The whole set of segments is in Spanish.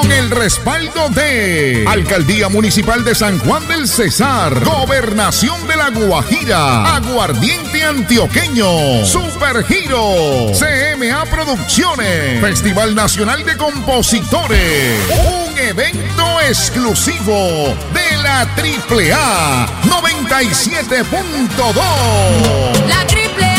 con el respaldo de Alcaldía Municipal de San Juan del Cesar, Gobernación de la Guajira, Aguardiente Antioqueño, Supergiro, CMA Producciones, Festival Nacional de Compositores, un evento exclusivo de la AAA 97.2. La AAA.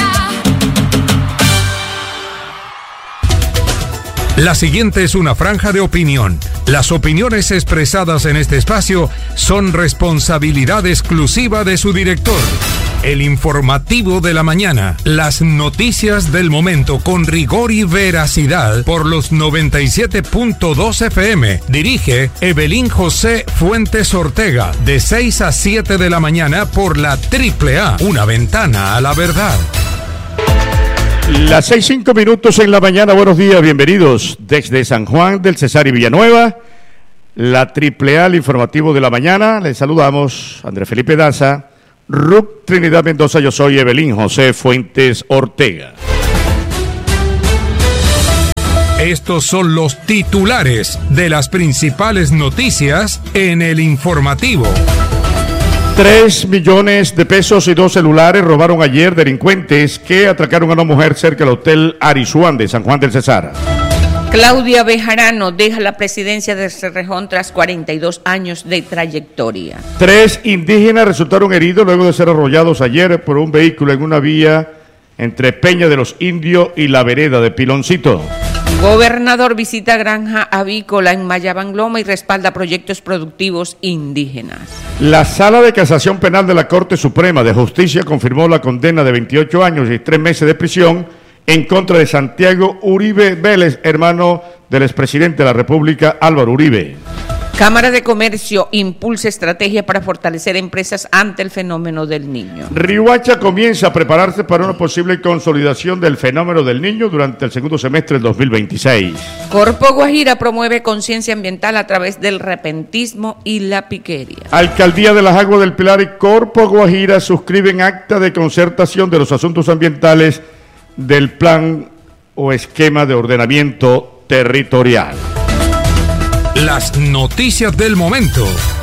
La siguiente es una franja de opinión. Las opiniones expresadas en este espacio son responsabilidad exclusiva de su director. El informativo de la mañana. Las noticias del momento con rigor y veracidad por los 97.2 FM. Dirige Evelyn José Fuentes Ortega. De 6 a 7 de la mañana por la AAA. Una ventana a la verdad. Las 6:05 en la mañana, buenos días, bienvenidos desde San Juan del Cesar y Villanueva, la AAA, el informativo de la mañana. Les saludamos Andrés Felipe Daza, Ruth Trinidad Mendoza, yo soy Evelyn José Fuentes Ortega. Estos son los titulares de las principales noticias en el informativo. 3 millones de pesos y 2 celulares robaron ayer delincuentes que atracaron a una mujer cerca del Hotel Arizuán de San Juan del Cesar. Claudia Bejarano deja la presidencia de Cerrejón tras 42 años de trayectoria. 3 indígenas resultaron heridos luego de ser arrollados ayer por un vehículo en una vía entre Peña de los Indios y la vereda de Piloncito. Gobernador visita granja avícola en Mayabangloma y respalda proyectos productivos indígenas. La Sala de Casación Penal de la Corte Suprema de Justicia confirmó la condena de 28 años y 3 meses de prisión en contra de Santiago Uribe Vélez, hermano del expresidente de la República, Álvaro Uribe. Cámara de Comercio impulsa estrategia para fortalecer empresas ante el fenómeno del niño. Riohacha comienza a prepararse para una posible consolidación del fenómeno del niño durante el segundo semestre del 2026. Corpo Guajira promueve conciencia ambiental a través del repentismo y la piquería. Alcaldía de las Aguas del Pilar y Corpo Guajira suscriben acta de concertación de los asuntos ambientales del plan o esquema de ordenamiento territorial. Las noticias del momento.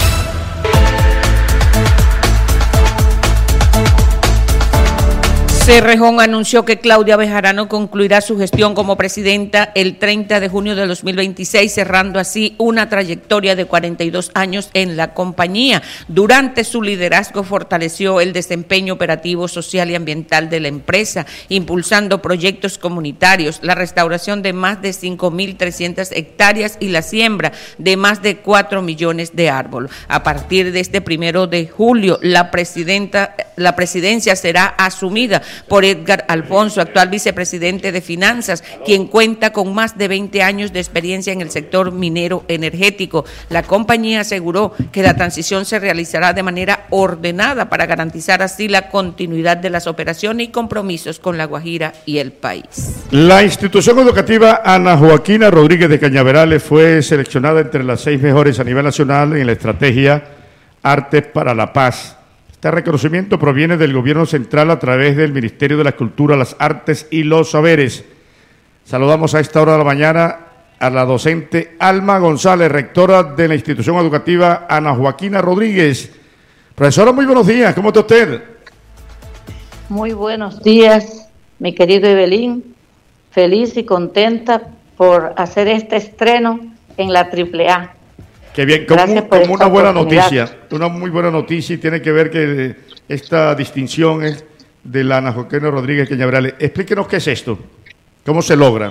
Cerrejón anunció que Claudia Bejarano concluirá su gestión como presidenta el 30 de junio de 2026, cerrando así una trayectoria de 42 años en la compañía. Durante su liderazgo fortaleció el desempeño operativo, social y ambiental de la empresa, impulsando proyectos comunitarios, la restauración de más de 5.300 hectáreas y la siembra de más de 4 millones de árboles. A partir de este 1 de julio, la presidencia será asumida por Edgar Alfonso, actual vicepresidente de Finanzas, quien cuenta con más de 20 años de experiencia en el sector minero energético. La compañía aseguró que la transición se realizará de manera ordenada para garantizar así la continuidad de las operaciones y compromisos con La Guajira y el país. La institución educativa Ana Joaquina Rodríguez de Cañaverales fue seleccionada entre las 6 mejores a nivel nacional en la estrategia Artes para la Paz. Este reconocimiento proviene del gobierno central a través del Ministerio de la Cultura, las Artes y los Saberes. Saludamos a esta hora de la mañana a la docente Alma González, rectora de la institución educativa Ana Joaquina Rodríguez. Profesora, muy buenos días, ¿cómo está usted? Muy buenos días, mi querido Evelyn. Feliz y contenta por hacer este estreno en la AAA. Qué bien, como una buena noticia, una muy buena noticia, y tiene que ver que esta distinción es de la Ana Joaquina Rodríguez Cañaverales. Explíquenos qué es esto, cómo se logra.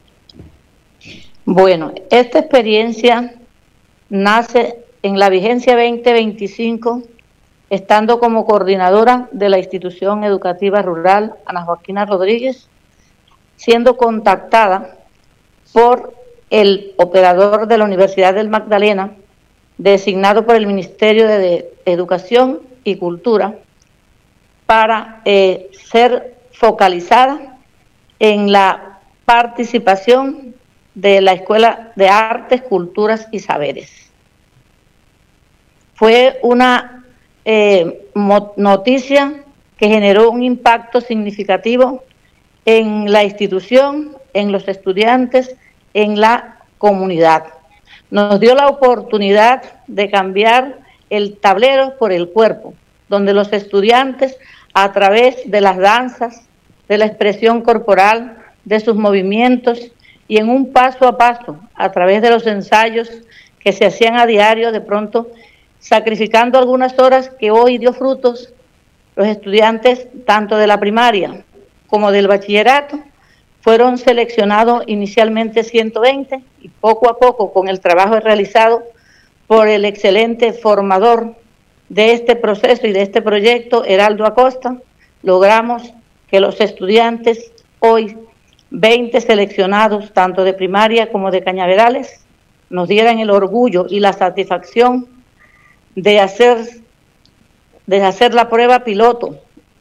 Bueno, esta experiencia nace en la vigencia 2025, estando como coordinadora de la institución educativa rural Ana Joaquina Rodríguez, siendo contactada por el operador de la Universidad del Magdalena, designado por el Ministerio de Educación y Cultura, para ser focalizada en la participación de la Escuela de Artes, Culturas y Saberes. Fue una noticia que generó un impacto significativo en la institución, en los estudiantes, en la comunidad. nos dio la oportunidad de cambiar el tablero por el cuerpo, donde los estudiantes, a través de las danzas, de la expresión corporal, de sus movimientos y en un paso a paso, a través de los ensayos que se hacían a diario, de pronto sacrificando algunas horas que hoy dio frutos, los estudiantes tanto de la primaria como del bachillerato fueron seleccionados inicialmente 120 y poco a poco, con el trabajo realizado por el excelente formador de este proceso y de este proyecto, Heraldo Acosta, logramos que los estudiantes hoy, 20 seleccionados tanto de primaria como de Cañaverales, nos dieran el orgullo y la satisfacción de hacer la prueba piloto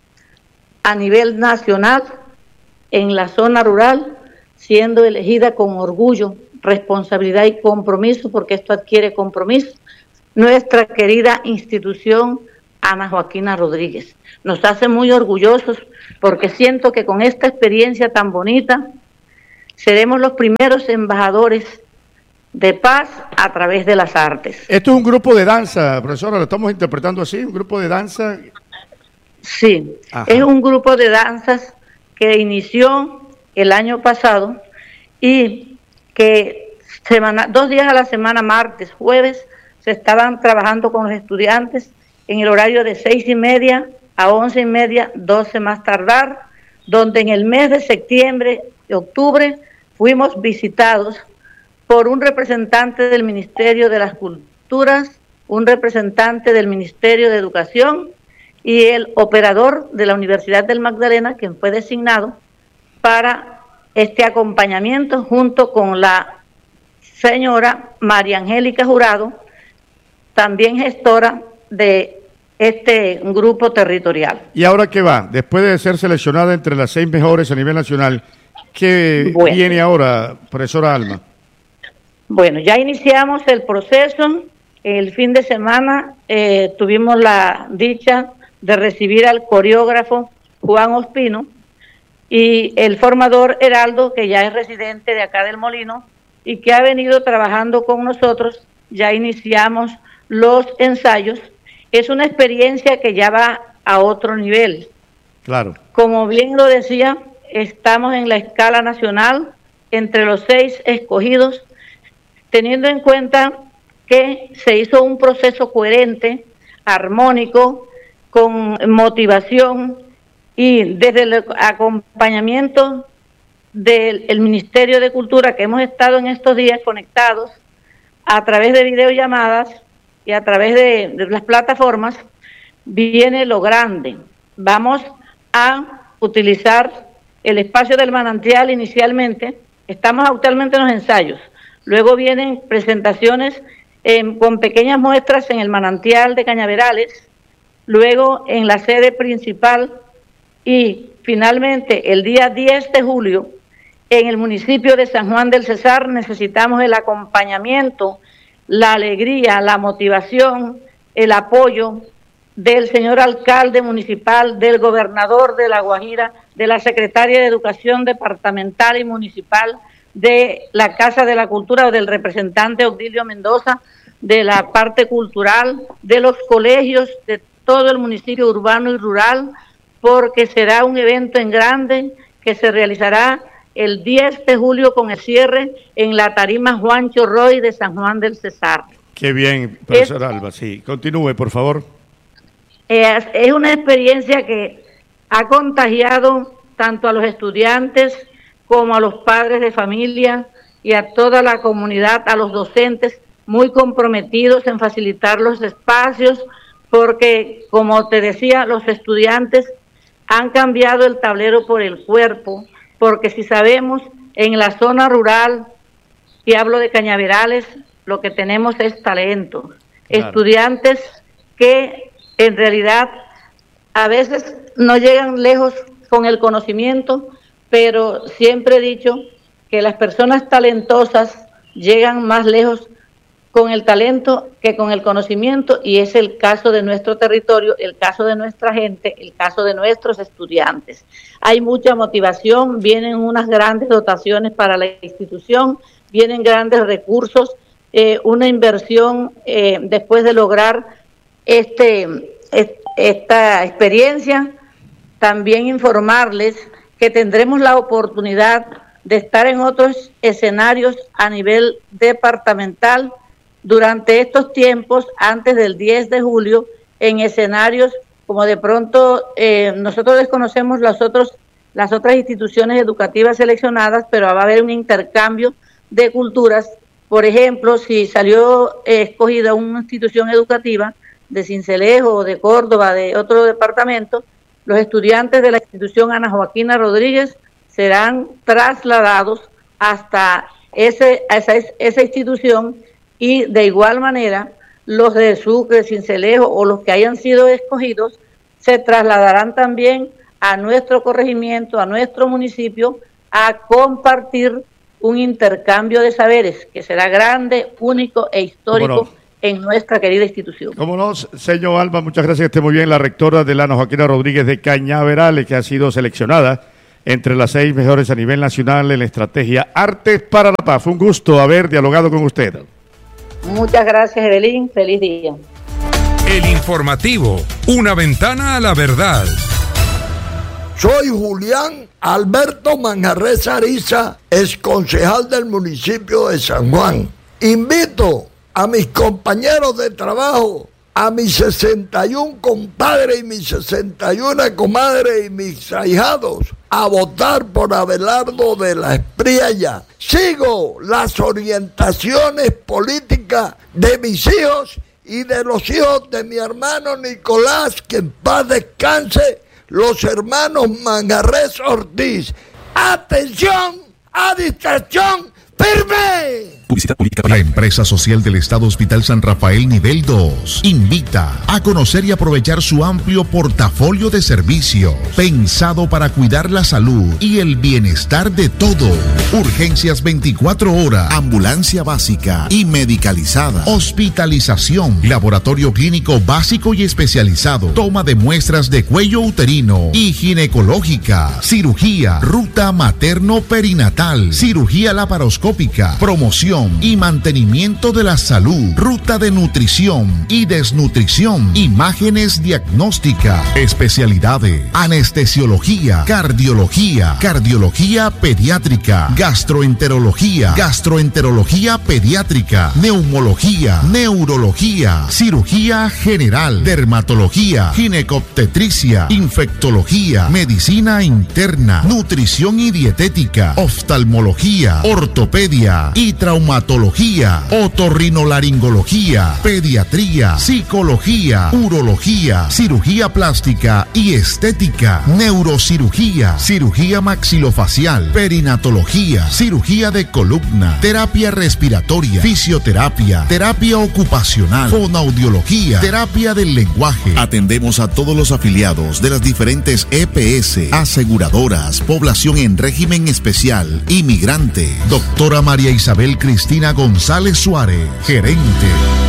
a nivel nacional en la zona rural, siendo elegida con orgullo, responsabilidad y compromiso, porque esto adquiere compromiso, nuestra querida institución Ana Joaquina Rodríguez. Nos hace muy orgullosos porque siento que con esta experiencia tan bonita seremos los primeros embajadores de paz a través de las artes. Esto es un grupo de danza, profesora, lo estamos interpretando así, un grupo de danza. Sí, ajá, es un grupo de danzas que inició el año pasado y que 2 días a la semana, martes, jueves, se estaban trabajando con los estudiantes en el horario de 6:30 a 11:30, 12 más tardar, donde en el mes de septiembre y octubre fuimos visitados por un representante del Ministerio de las Culturas, un representante del Ministerio de Educación y el operador de la Universidad del Magdalena, quien fue designado para este acompañamiento junto con la señora María Angélica Jurado, también gestora de este grupo territorial. ¿Y ahora qué va? Después de ser seleccionada entre las 6 mejores a nivel nacional, ¿qué viene ahora, profesora Alma? Bueno, ya iniciamos el proceso. El fin de semana tuvimos la dicha de recibir al coreógrafo Juan Ospino y el formador Heraldo, que ya es residente de acá del Molino y que ha venido trabajando con nosotros. Ya iniciamos los ensayos. Es una experiencia que ya va a otro nivel. Claro. Como bien lo decía, estamos en la escala nacional entre los 6 escogidos, teniendo en cuenta que se hizo un proceso coherente, armónico, con motivación y desde el acompañamiento del Ministerio de Cultura, que hemos estado en estos días conectados a través de videollamadas y a través de las plataformas, viene lo grande. Vamos a utilizar el espacio del manantial inicialmente, estamos actualmente en los ensayos, luego vienen presentaciones con pequeñas muestras en el manantial de Cañaverales, luego en la sede principal y finalmente el día 10 de julio en el municipio de San Juan del Cesar. Necesitamos el acompañamiento, la alegría, la motivación, el apoyo del señor alcalde municipal, del gobernador de La Guajira, de la secretaria de Educación departamental y municipal, de la Casa de la Cultura o del representante Odilio Mendoza, de la parte cultural, de los colegios, de todo el municipio urbano y rural, porque será un evento en grande que se realizará el 10 de julio con el cierre en la tarima Juancho Roy de San Juan del Cesar. Qué bien, profesor Alba, sí. Continúe, por favor. Es una experiencia que ha contagiado tanto a los estudiantes como a los padres de familia y a toda la comunidad, a los docentes, muy comprometidos en facilitar los espacios, porque, como te decía, los estudiantes han cambiado el tablero por el cuerpo, porque si sabemos, en la zona rural, y hablo de Cañaverales, lo que tenemos es talento. Claro. Estudiantes que en realidad a veces no llegan lejos con el conocimiento, pero siempre he dicho que las personas talentosas llegan más lejos con el talento que con el conocimiento, y es el caso de nuestro territorio, el caso de nuestra gente, el caso de nuestros estudiantes. Hay mucha motivación, vienen unas grandes dotaciones para la institución, vienen grandes recursos una inversión después de lograr esta experiencia. También informarles que tendremos la oportunidad de estar en otros escenarios a nivel departamental durante estos tiempos, antes del 10 de julio, en escenarios como de pronto nosotros desconocemos las otras instituciones educativas seleccionadas, pero va a haber un intercambio de culturas. Por ejemplo, si salió escogida una institución educativa de Sincelejo o de Córdoba, de otro departamento, los estudiantes de la institución Ana Joaquina Rodríguez serán trasladados hasta esa institución, y de igual manera los de Sucre, Sincelejo o los que hayan sido escogidos se trasladarán también a nuestro corregimiento, a nuestro municipio, a compartir un intercambio de saberes que será grande, único e histórico en nuestra querida institución. Cómo no, señor Alba, muchas gracias, que esté muy bien. La rectora de la Ana Joaquina Rodríguez de Cañaverales, que ha sido seleccionada entre las 6 mejores a nivel nacional en la estrategia Artes para la Paz. Fue un gusto haber dialogado con usted. Muchas gracias, Evelyn. Feliz día. El informativo, una ventana a la verdad. Soy Julián Alberto Manjarres Ariza, exconcejal del municipio de San Juan. Invito a mis compañeros de trabajo, a mis 61 compadres y mis 61 comadres y mis ahijados, a votar por Abelardo de la Espriella. Sigo las orientaciones políticas de mis hijos y de los hijos de mi hermano Nicolás, que en paz descanse, los hermanos Manjarres Ortiz. ¡Atención! ¡A distracción! ¡Firme! Publicidad política. La empresa social del Estado Hospital San Rafael Nivel 2 invita a conocer y aprovechar su amplio portafolio de servicios pensado para cuidar la salud y el bienestar de todos. Urgencias 24 horas, ambulancia básica y medicalizada, hospitalización, laboratorio clínico básico y especializado, toma de muestras de cuello uterino y ginecológica, cirugía, ruta materno-perinatal, cirugía laparoscópica, promoción y mantenimiento de la salud, ruta de nutrición y desnutrición, imágenes diagnósticas, especialidades, anestesiología, cardiología pediátrica, gastroenterología pediátrica, neumología, neurología, cirugía general, dermatología, ginecobstetricia, infectología, medicina interna, nutrición y dietética, oftalmología, ortopedia y traumatología, otorrinolaringología, pediatría, psicología, urología, cirugía plástica y estética, neurocirugía, cirugía maxilofacial, perinatología, cirugía de columna, terapia respiratoria, fisioterapia, terapia ocupacional, fonoaudiología, terapia del lenguaje. Atendemos a todos los afiliados de las diferentes EPS, aseguradoras, población en régimen especial, inmigrante. Doctora María Isabel Cristina González Suárez, gerente.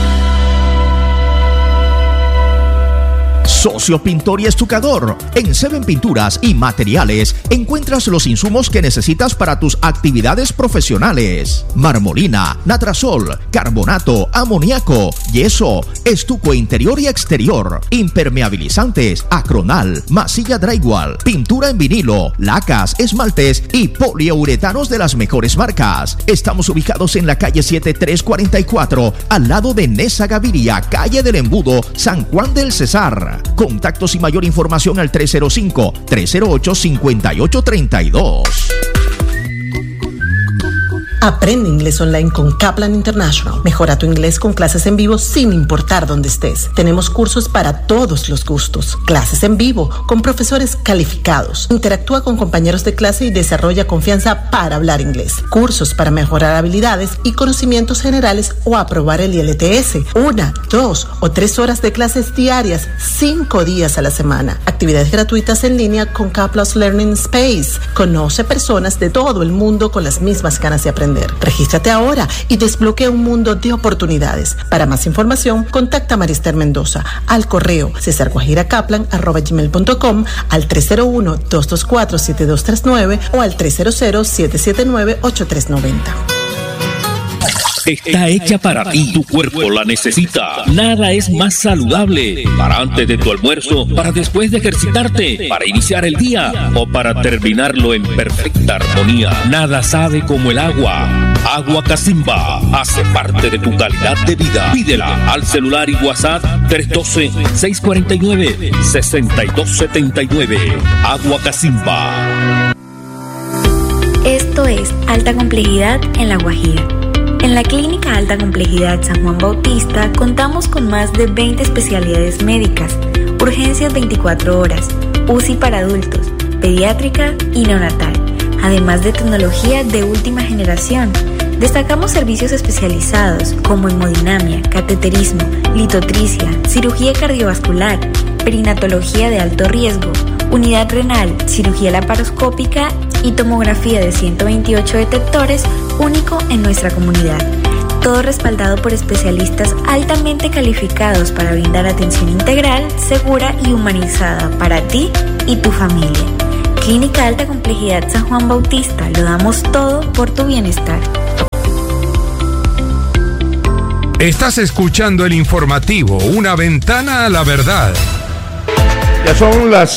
Socio Pintor y Estucador. En Seven Pinturas y Materiales encuentras los insumos que necesitas para tus actividades profesionales: marmolina, natrasol, carbonato, amoníaco, yeso, estuco interior y exterior, impermeabilizantes, acronal, masilla drywall, pintura en vinilo, lacas, esmaltes y poliuretanos de las mejores marcas. Estamos ubicados en la calle 7344, al lado de Nesa Gaviria, calle del Embudo, San Juan del Cesar. Contactos y mayor información al 305-308-5832. Aprende inglés online con Kaplan International. Mejora tu inglés con clases en vivo sin importar dónde estés. Tenemos cursos para todos los gustos. Clases en vivo con profesores calificados. Interactúa con compañeros de clase y desarrolla confianza para hablar inglés. Cursos para mejorar habilidades y conocimientos generales o aprobar el IELTS. 1, 2 o 3 horas de clases diarias, 5 días a la semana. Actividades gratuitas en línea con Kaplan's Learning Space. Conoce personas de todo el mundo con las mismas ganas de aprender. Regístrate ahora y desbloquea un mundo de oportunidades. Para más información, contacta a Marister Mendoza al correo cesarguajirakaplan@gmail.com, al 301-224-7239 o al 300-779-8390. está hecha para ti. Tu cuerpo la necesita. Nada es más saludable para antes de tu almuerzo, para después de ejercitarte, para iniciar el día o para terminarlo en perfecta armonía. Nada sabe como el agua. Agua Casimba hace parte de tu calidad de vida. Pídela al celular y WhatsApp 312-649-6279. Agua Casimba. Esto es Alta Complejidad en La Guajira. En la Clínica Alta Complejidad San Juan Bautista contamos con más de 20 especialidades médicas, urgencias 24 horas, UCI para adultos, pediátrica y neonatal, además de tecnología de última generación. Destacamos servicios especializados como hemodinamia, cateterismo, litotricia, cirugía cardiovascular, perinatología de alto riesgo, unidad renal, cirugía laparoscópica y tomografía de 128 detectores, único en nuestra comunidad. Todo respaldado por especialistas altamente calificados para brindar atención integral, segura y humanizada para ti y tu familia. Clínica Alta Complejidad San Juan Bautista, lo damos todo por tu bienestar. Estás escuchando el informativo, una ventana a la verdad. Ya son las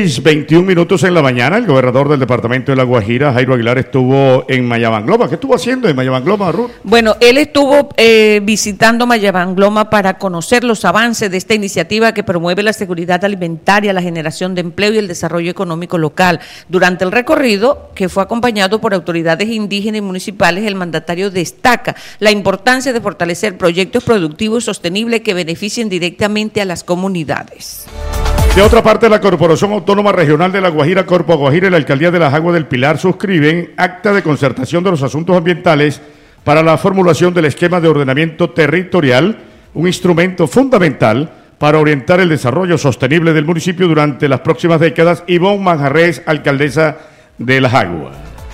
6:21 en la mañana. El gobernador del departamento de La Guajira, Jairo Aguilar, estuvo en Mayabangloma. ¿Qué estuvo haciendo en Mayabangloma, Ruth? Bueno, él estuvo visitando Mayabangloma para conocer los avances de esta iniciativa que promueve la seguridad alimentaria, la generación de empleo y el desarrollo económico local. Durante el recorrido, que fue acompañado por autoridades indígenas y municipales, el mandatario destaca la importancia de fortalecer proyectos productivos sostenibles que beneficien directamente a las comunidades. De otra parte, la Corporación Autónoma Regional de La Guajira, Corpo Guajira, y la Alcaldía de las Aguas del Pilar suscriben acta de concertación de los asuntos ambientales para la formulación del esquema de ordenamiento territorial, un instrumento fundamental para orientar el desarrollo sostenible del municipio durante las próximas décadas. Ivonne Manjarrés, alcaldesa de Las Aguas.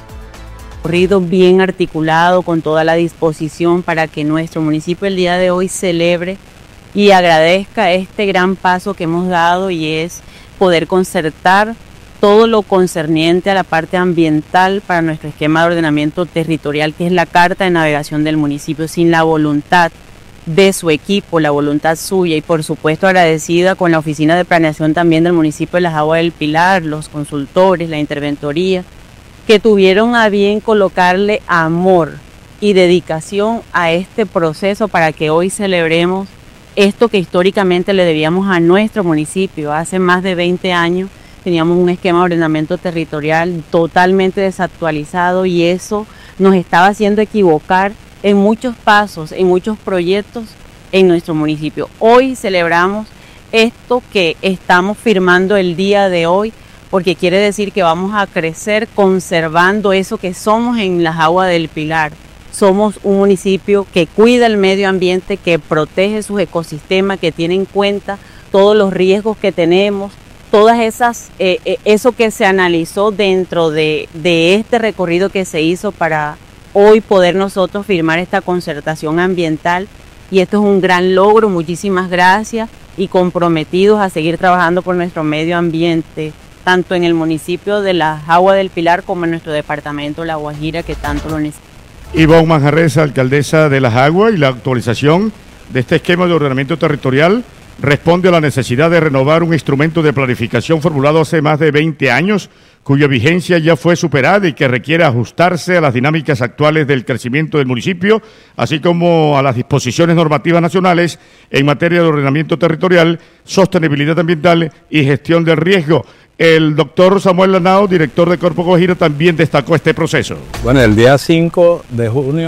Corrido bien articulado, con toda la disposición para que nuestro municipio el día de hoy celebre y agradezca este gran paso que hemos dado, y es poder concertar todo lo concerniente a la parte ambiental para nuestro esquema de ordenamiento territorial, que es la carta de navegación del municipio. Sin la voluntad de su equipo, la voluntad suya, y por supuesto agradecida con la Oficina de Planeación también del municipio de Las Aguas del Pilar, los consultores, la interventoría, que tuvieron a bien colocarle amor y dedicación a este proceso para que hoy celebremos esto que históricamente le debíamos a nuestro municipio. Hace más de 20 años teníamos un esquema de ordenamiento territorial totalmente desactualizado, y eso nos estaba haciendo equivocar en muchos pasos, en muchos proyectos en nuestro municipio. Hoy celebramos esto que estamos firmando el día de hoy, porque quiere decir que vamos a crecer conservando eso que somos en Las Aguas del Pilar. Somos un municipio que cuida el medio ambiente, que protege sus ecosistemas, que tiene en cuenta todos los riesgos que tenemos, todas esas, eso que se analizó dentro de este recorrido que se hizo para hoy poder nosotros firmar esta concertación ambiental. Y esto es un gran logro. Muchísimas gracias, y comprometidos a seguir trabajando por nuestro medio ambiente, tanto en el municipio de Las Aguas del Pilar como en nuestro departamento La Guajira, que tanto lo necesita. Ivonne Manjarrés, alcaldesa de Las Aguas, y la actualización de este esquema de ordenamiento territorial responde a la necesidad de renovar un instrumento de planificación formulado hace más de 20 años, cuya vigencia ya fue superada y que requiere ajustarse a las dinámicas actuales del crecimiento del municipio, así como a las disposiciones normativas nacionales en materia de ordenamiento territorial, sostenibilidad ambiental y gestión del riesgo. El doctor Samuel Lanao, director de Corpo Guajira, también destacó este proceso. Bueno, el día 5 de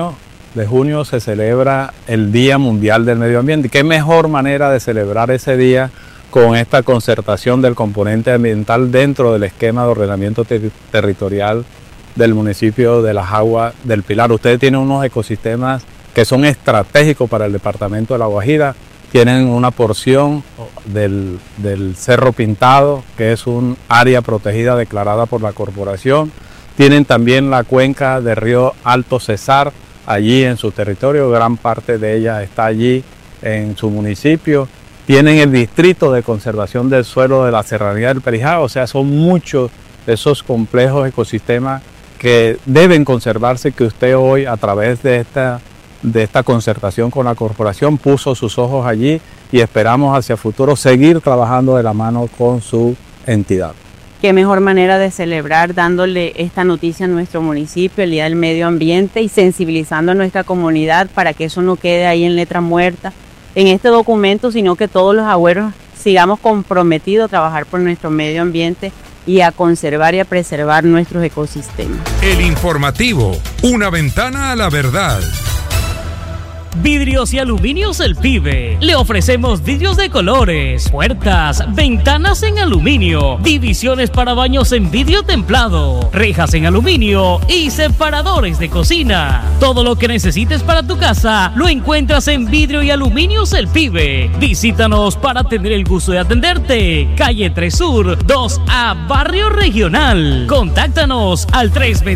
junio se celebra el Día Mundial del Medio Ambiente. ¿Qué mejor manera de celebrar ese día con esta concertación del componente ambiental dentro del esquema de ordenamiento territorial del municipio de Las Aguas del Pilar? Ustedes tienen unos ecosistemas que son estratégicos para el departamento de La Guajira. Tienen una porción del Cerro Pintado, que es un área protegida declarada por la corporación. Tienen también la cuenca del río Alto Cesar, allí en su territorio, gran parte de ella está allí en su municipio. Tienen el distrito de conservación del suelo de la Serranía del Perijá, o sea, son muchos de esos complejos ecosistemas que deben conservarse, que usted hoy, a través de esta de esta concertación con la corporación, puso sus ojos allí y esperamos hacia el futuro seguir trabajando de la mano con su entidad. Qué mejor manera de celebrar dándole esta noticia a nuestro municipio, el Día del Medio Ambiente, y sensibilizando a nuestra comunidad para que eso no quede ahí en letra muerta en este documento, sino que todos los agüeros sigamos comprometidos a trabajar por nuestro medio ambiente y a conservar y a preservar nuestros ecosistemas. El informativo, una ventana a la verdad. Vidrios y Aluminios El Pibe. Le ofrecemos vidrios de colores, puertas, ventanas en aluminio, divisiones para baños en vidrio templado, rejas en aluminio y separadores de cocina. Todo lo que necesites para tu casa lo encuentras en Vidrio y Aluminios El Pibe. Visítanos para tener el gusto de atenderte. Calle 3 Sur, 2A, Barrio Regional. Contáctanos al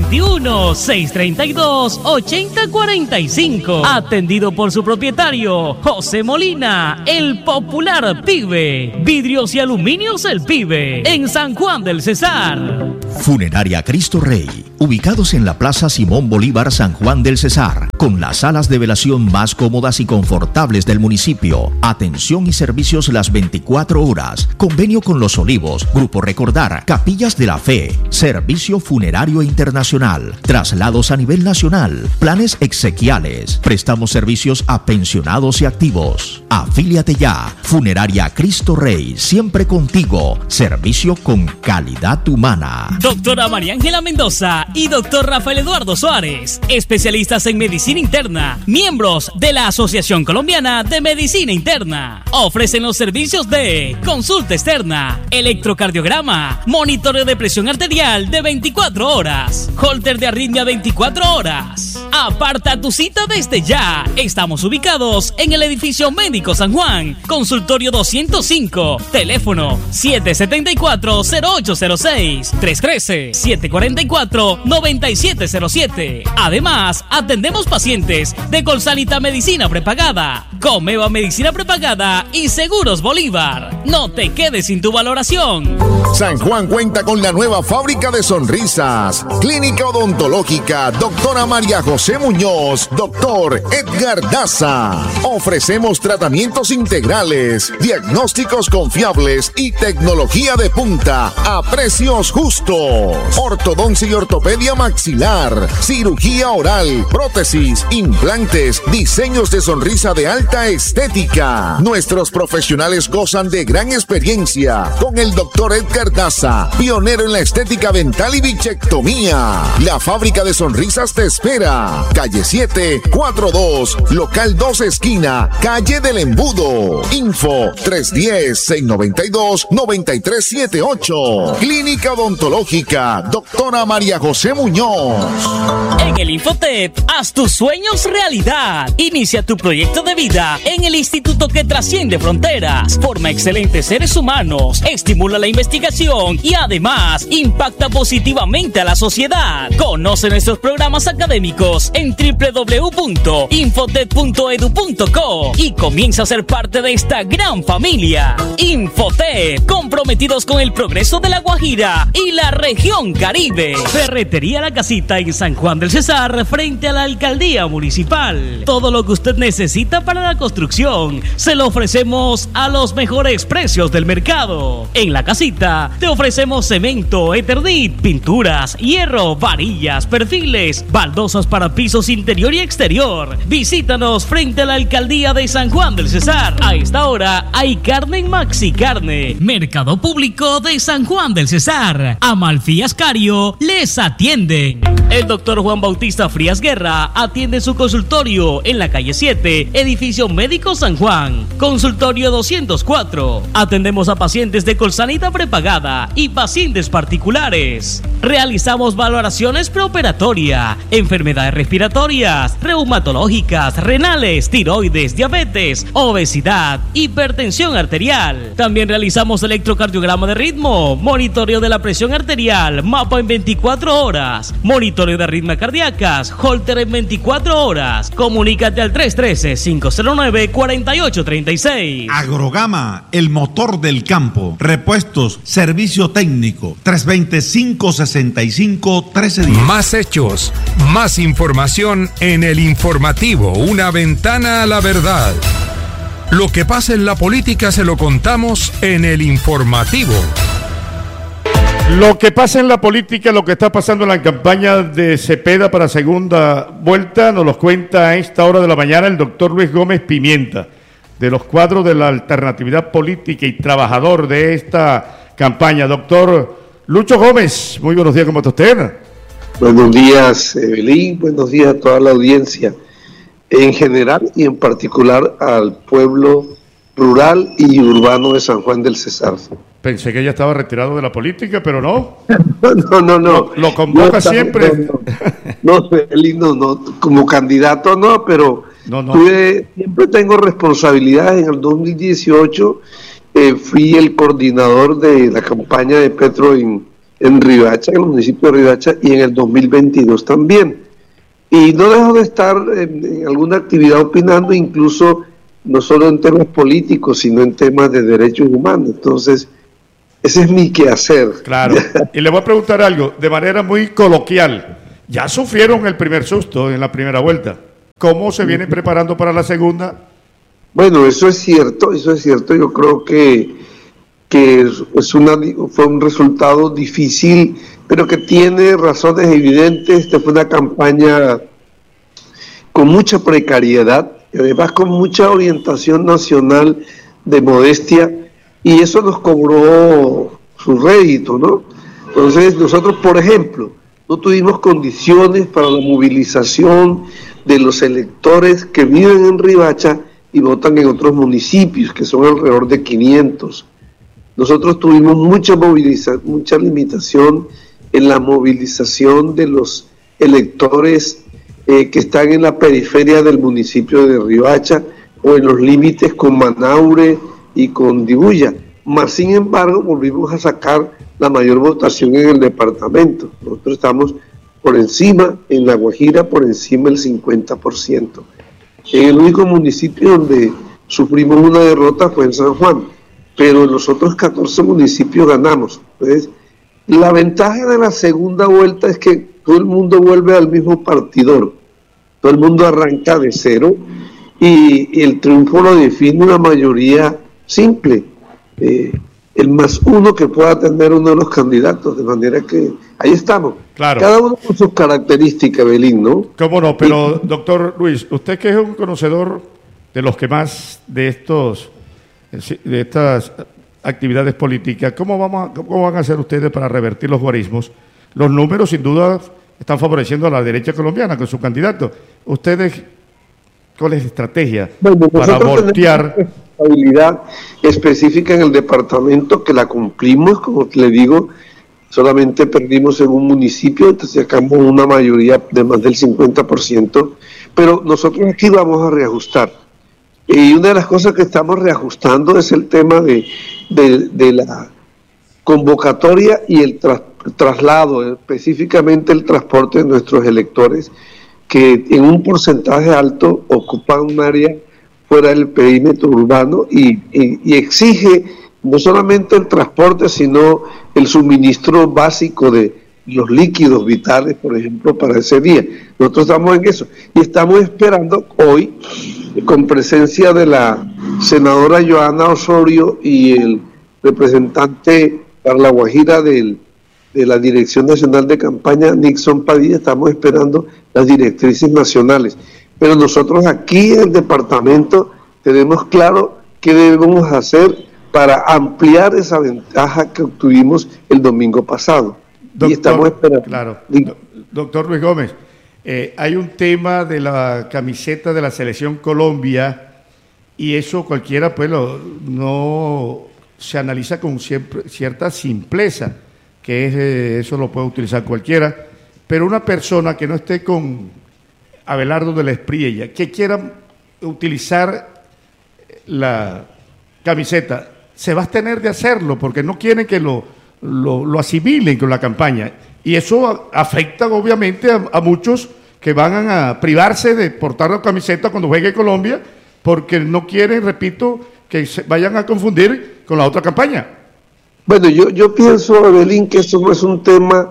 321-632-8045. Atendido por su propietario, José Molina, el popular Pibe. Vidrios y Aluminios El Pibe, en San Juan del Cesar. Funeraria Cristo Rey, ubicados en la Plaza Simón Bolívar, San Juan del Cesar, con las salas de velación más cómodas y confortables del municipio. Atención y servicios las 24 horas. Convenio con Los Olivos, Grupo Recordar, Capillas de la Fe, Servicio Funerario Internacional, traslados a nivel nacional, planes exequiales. Prestamos servicios a pensionados y activos. Afíliate ya. Funeraria Cristo Rey, siempre contigo. Servicio con calidad humana. Doctora María Ángela Mendoza y doctor Rafael Eduardo Suárez, especialistas en medicina interna, miembros de la Asociación Colombiana de Medicina Interna. Ofrecen los servicios de consulta externa, electrocardiograma, monitoreo de presión arterial de 24 horas, holter de arritmia 24 horas. Aparta tu cita desde ya. Estamos ubicados en el edificio Médico San Juan, consultorio 205, teléfono 774-0806, 313-744-9707. Además, atendemos pacientes de Colsanita Medicina Prepagada, Comeva Medicina Prepagada y Seguros Bolívar. No te quedes sin tu valoración. San Juan cuenta con la nueva fábrica de sonrisas, Clínica Odontológica Doctora María José Muñoz, Doctor Edgar Daza. Ofrecemos tratamientos integrales, diagnósticos confiables y tecnología de punta a precios justos. Ortodoncia y ortopedia maxilar, cirugía oral, prótesis, implantes, diseños de sonrisa de alta estética. Nuestros profesionales gozan de gran experiencia con el Doctor Edgar Daza, pionero en la estética dental y bichectomía. La fábrica de sonrisas te espera. Calle 7, 42, local 2 esquina, calle del Embudo. Info 310-692-9378. Clínica Odontológica Doctora María José Muñoz. En el Infotep, haz tus sueños realidad. Inicia tu proyecto de vida en el instituto que trasciende fronteras. Forma excelentes seres humanos, estimula la investigación y además impacta positivamente a la sociedad. Conoce nuestros programas académicos en www.infotep.edu.co y comienza a ser parte de esta gran familia. Infotep, comprometidos con el progreso de La Guajira y la región Caribe. Ferretería La Casita en San Juan del Cesar, frente a la alcaldía municipal. Todo lo que usted necesita para la construcción se lo ofrecemos a los mejores precios del mercado. En La Casita te ofrecemos cemento, Eternit, pinturas, hierro, varillas, perfiles, baldosas para pisos interior y exterior. Visítanos frente a la alcaldía de San Juan del Cesar. A esta hora hay carne en Maxi Carne, Mercado Público de San Juan del Cesar. Amalfi Ascario les atienden. El doctor Juan Bautista Frías Guerra atiende su consultorio en la calle 7, edificio Médico San Juan, consultorio 204. Atendemos a pacientes de Colsanita prepagada y pacientes particulares. Realizamos valoraciones preoperatoria, enfermedades respiratorias, reumatológicas, renales, tiroides, diabetes, obesidad, hipertensión arterial. También realizamos electrocardiograma de ritmo, monitoreo de la presión arterial, mapa en 24 horas, monitoreo Consultorio de arritmias cardíacas, Holter en 24 horas. Comunícate al 313-509-4836. Agrogama, el motor del campo. Repuestos, servicio técnico. 320-565-1310. Más hechos, más información en el informativo. Una ventana a la verdad. Lo que pasa en la política se lo contamos en el informativo. Lo que pasa en la política, lo que está pasando en la campaña de Cepeda para segunda vuelta, nos lo cuenta a esta hora de la mañana el doctor Luis Gómez Pimienta, de los cuadros de la alternatividad política y trabajador de esta campaña. Doctor Lucho Gómez, muy buenos días, ¿cómo está usted? Buenos días, Evelyn, buenos días a toda la audiencia, en general y en particular al pueblo rural y urbano de San Juan del Cesar. Pensé que ella estaba retirado de la política, pero no. No. Lo convoca siempre. No, como candidato no, pero siempre tengo responsabilidades. En el 2018 fui el coordinador de la campaña de Petro en Riohacha, en el municipio de Riohacha, y en el 2022 también. Y no dejo de estar en alguna actividad opinando, incluso no solo en temas políticos, sino en temas de derechos humanos. Entonces, ese es mi quehacer. Claro. Y le voy a preguntar algo, de manera muy coloquial. Ya sufrieron el primer susto en la primera vuelta. ¿Cómo se vienen preparando para la segunda? Bueno, eso es cierto. Yo creo que fue un resultado difícil, pero que tiene razones evidentes. Esta fue una campaña con mucha precariedad, y además con mucha orientación nacional de modestia, y eso nos cobró su rédito, ¿no? Entonces nosotros, por ejemplo, no tuvimos condiciones para la movilización de los electores que viven en Riohacha y votan en otros municipios, que son alrededor de 500. Nosotros tuvimos mucha limitación en la movilización de los electores que están en la periferia del municipio de Riohacha o en los límites con Manaure y con Dibuya. Más sin embargo, volvimos a sacar la mayor votación en el departamento. Nosotros estamos por encima, en La Guajira, por encima del 50%. En el único municipio donde sufrimos una derrota fue en San Juan, pero en los otros 14 municipios ganamos. Entonces, la ventaja de la segunda vuelta es que todo el mundo vuelve al mismo partidor, todo el mundo arranca de cero y el triunfo lo define una mayoría simple, el más uno que pueda tener uno de los candidatos, de manera que ahí estamos. Claro. Cada uno con sus características, Belín, ¿no? Cómo no, pero doctor Luis, usted que es un conocedor de los que más de estas actividades políticas, ¿cómo van a hacer ustedes para revertir los guarismos? Los números sin duda están favoreciendo a la derecha colombiana con su candidato. ¿Ustedes cuál es la estrategia para voltear? Tenemos una habilidad específica en el departamento que la cumplimos, como le digo, solamente perdimos en un municipio, entonces sacamos una mayoría de más del 50%, pero nosotros aquí vamos a reajustar. Y una de las cosas que estamos reajustando es el tema de la convocatoria y el traslado, específicamente el transporte de nuestros electores, que en un porcentaje alto ocupan un área fuera del perímetro urbano y exige no solamente el transporte, sino el suministro básico de los líquidos vitales, por ejemplo, para ese día. Nosotros estamos en eso y estamos esperando hoy, con presencia de la senadora Joana Osorio y el representante para La Guajira de la Dirección Nacional de Campaña, Nixon Padilla, estamos esperando las directrices nacionales. Pero nosotros aquí en el departamento tenemos claro qué debemos hacer para ampliar esa ventaja que obtuvimos el domingo pasado. Doctor, y estamos esperando. Claro. Doctor Luis Gómez, hay un tema de la camiseta de la Selección Colombia y eso cualquiera pues no se analiza con cierta simpleza, que eso lo puede utilizar cualquiera, pero una persona que no esté con Abelardo de la Espriella, que quiera utilizar la camiseta, se va a tener de hacerlo porque no quieren que lo lo asimilen con la campaña. Y eso afecta obviamente a muchos que van a privarse de portar la camiseta cuando juegue Colombia, porque no quieren, repito, que se vayan a confundir con la otra campaña. Bueno, yo pienso, Evelyn, que esto no es un tema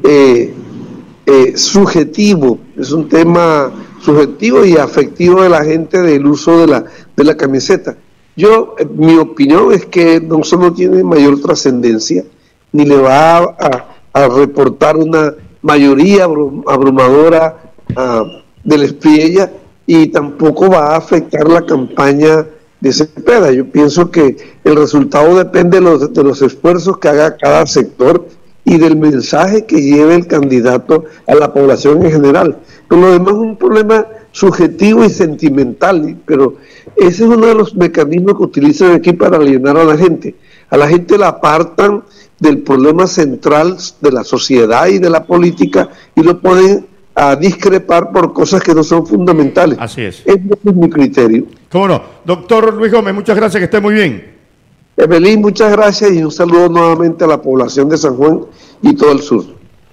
subjetivo, es un tema subjetivo y afectivo de la gente del uso de la camiseta. Mi opinión es que eso no tiene mayor trascendencia, ni le va a reportar una mayoría abrumadora del Espriella, y tampoco va a afectar la campaña de Cepeda. Yo pienso que el resultado depende de los esfuerzos que haga cada sector y del mensaje que lleve el candidato a la población en general. Pero lo demás es un problema subjetivo y sentimental, pero ese es uno de los mecanismos que utilizan aquí para alienar a la gente. A la gente la apartan del problema central de la sociedad y de la política y lo ponen a discrepar por cosas que no son fundamentales. Así es. Ese es mi criterio. ¿Cómo no? Doctor Luis Gómez, muchas gracias, que esté muy bien. Evelyn, muchas gracias y un saludo nuevamente a la población de San Juan y todo el sur.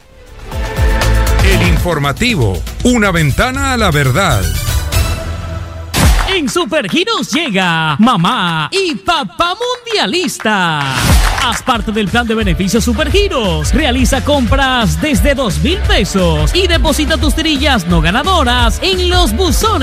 El informativo, una ventana a la verdad. En Supergiros llega Mamá y Papá Mundialista. Haz parte del plan de beneficios Supergiros. Realiza compras desde 2,000 pesos y deposita tus tirillas no ganadoras en los buzones